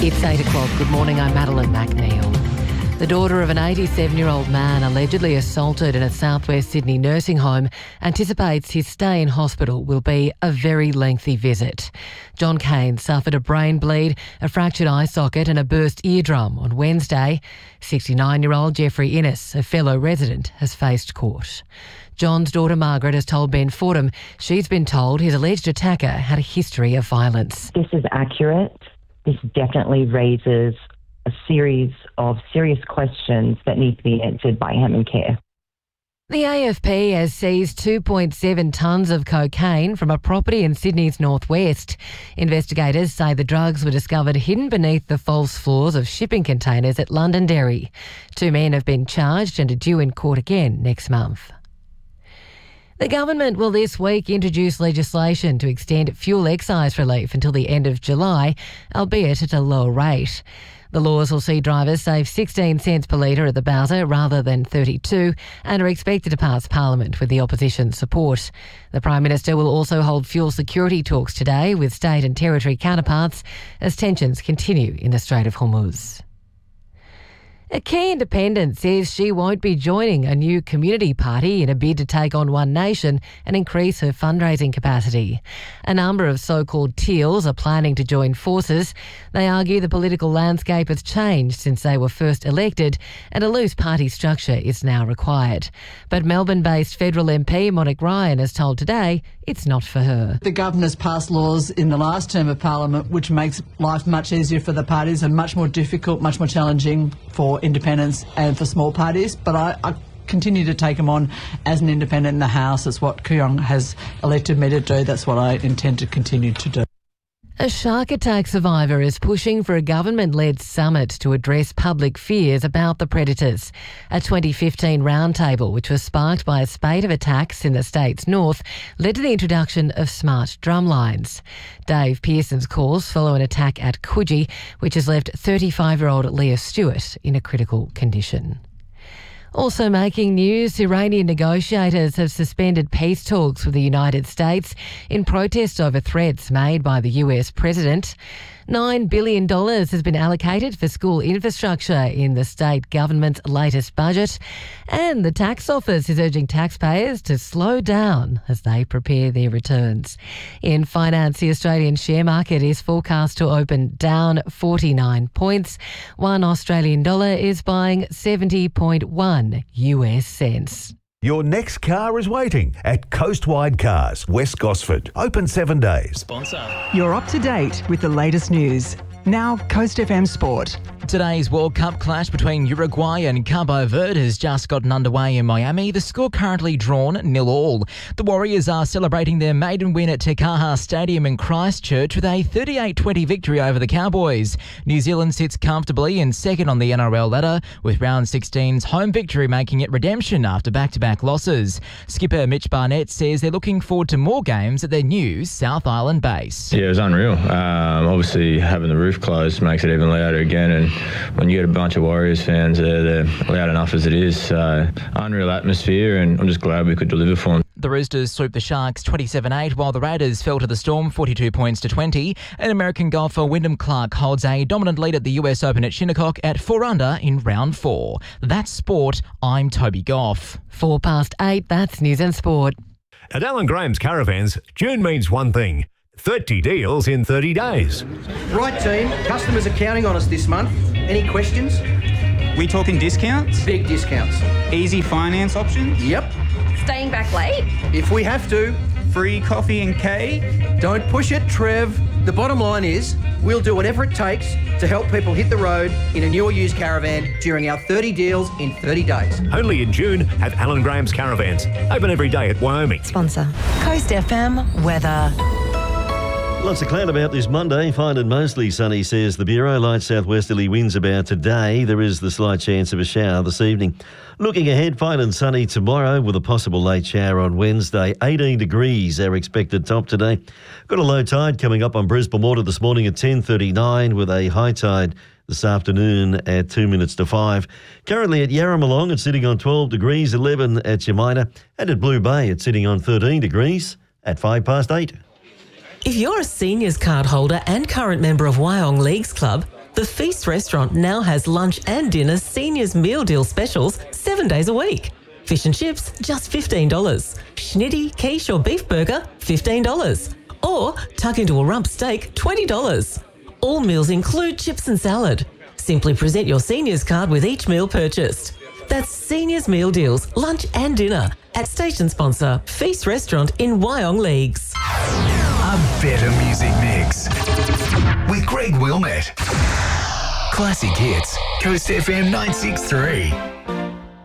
It's 8 o'clock. Good morning, I'm Madeline McNeil. The daughter of an 87-year-old man allegedly assaulted in a southwest Sydney nursing home anticipates his stay in hospital will be a very lengthy visit. John Kane suffered a brain bleed, a fractured eye socket and a burst eardrum on Wednesday. 69-year-old Jeffrey Innes, a fellow resident, has faced court. John's daughter Margaret has told Ben Fordham she's been told his alleged attacker had a history of violence. This is accurate. This definitely raises a series of serious questions that need to be answered by Hammond Care. The AFP has seized 2.7 tonnes of cocaine from a property in Sydney's northwest. Investigators say the drugs were discovered hidden beneath the false floors of shipping containers at Londonderry. 2 men have been charged and are due in court again next month. The government will this week introduce legislation to extend fuel excise relief until the end of July, albeit at a lower rate. The laws will see drivers save 16 cents per litre at the bowser rather than 32 and are expected to pass Parliament with the opposition's support. The Prime Minister will also hold fuel security talks today with state and territory counterparts as tensions continue in the Strait of Hormuz. A key independent says she won't be joining a new community party in a bid to take on One Nation and increase her fundraising capacity. A number of so-called Teals are planning to join forces. They argue the political landscape has changed since they were first elected and a loose party structure is now required. But Melbourne-based federal MP Monique Ryan has told Today it's not for her. The Governor's passed laws in the last term of Parliament which makes life much easier for the parties and much more difficult, much more challenging for independents and for small parties, but I continue to take them on as an independent in the House. It's what Kooyong has elected me to do. That's what I intend to continue to do. A shark attack survivor is pushing for a government-led summit to address public fears about the predators. A 2015 roundtable, which was sparked by a spate of attacks in the state's north, led to the introduction of smart drumlines. Dave Pearson's calls follow an attack at Coogee, which has left 35-year-old Leah Stewart in a critical condition. Also making news, Iranian negotiators have suspended peace talks with the United States in protest over threats made by the US president. $9 billion has been allocated for school infrastructure in the state government's latest budget. And the tax office is urging taxpayers to slow down as they prepare their returns. In finance, the Australian share market is forecast to open down 49 points. One Australian dollar is buying 70.1 US cents. Your next car is waiting at Coastwide Cars, West Gosford. Open 7 days. Sponsor. You're up to date with the latest news. Now, Coast FM Sport. Today's World Cup clash between Uruguay and Cabo Verde has just gotten underway in Miami. The score currently drawn 0-0. The Warriors are celebrating their maiden win at Te Kaha Stadium in Christchurch with a 38-20 victory over the Cowboys. New Zealand sits comfortably in second on the NRL ladder, with round 16's home victory making it redemption after back-to-back losses. Skipper Mitch Barnett says they're looking forward to more games at their new South Island base. Yeah, it was unreal. Obviously, having the roof closed makes it even louder again, and when you get a bunch of Warriors fans there, they're loud enough as it is. So, unreal atmosphere, and I'm just glad we could deliver for them. The Roosters swooped the Sharks 27-8, while the Raiders fell to the Storm 42 points to 20. And American golfer Wyndham Clark holds a dominant lead at the US Open at Shinnecock at 4 under in round 4. That's sport. I'm Toby Goff. 8:04, that's News and Sport. At Alan Graham's Caravans, June means one thing: 30 deals in 30 days. Right, team. Customers are counting on us this month. Any questions? We talking discounts? Big discounts. Easy finance options? Yep. Staying back late? If we have to. Free coffee and cake? Don't push it, Trev. The bottom line is we'll do whatever it takes to help people hit the road in a new or used caravan during our 30 deals in 30 days. Only in June at Alan Graham's Caravans. Open every day at Wyoming. Sponsor. Coast FM Weather. Lots of cloud about this Monday. Fine and mostly sunny, says the Bureau. Light southwesterly winds about today. There is the slight chance of a shower this evening. Looking ahead, fine and sunny tomorrow with a possible late shower on Wednesday. 18 degrees our expected top today. Got a low tide coming up on Brisbane Water this morning at 10:39 with a high tide this afternoon at 2 minutes to 5. Currently at Yarramalong, it's sitting on 12 degrees, 11 at Yamina, and at Blue Bay, it's sitting on 13 degrees at 8:05. If you're a seniors card holder and current member of Wyong Leagues Club, The Feast restaurant now has lunch and dinner seniors meal deal specials 7 days a week. Fish and chips, just $15. Schnitty, quiche or beef burger, $15. Or tuck into a rump steak, $20. All meals include chips and salad. Simply present your seniors card with each meal purchased. That's Seniors Meal Deals, lunch and dinner at station sponsor Feast Restaurant in Wyong Leagues. A better music mix with Greg Wilmette. Classic hits, Coast FM 963.